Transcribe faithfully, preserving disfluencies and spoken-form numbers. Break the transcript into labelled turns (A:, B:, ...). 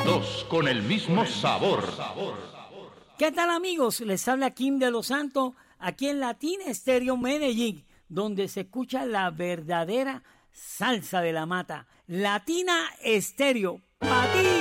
A: Dos con el mismo sabor.
B: ¿Qué tal, amigos? Les habla Kim de los Santos, aquí en Latina Estéreo Medellín, donde se escucha la verdadera salsa de la mata. Latina Estéreo, para ti.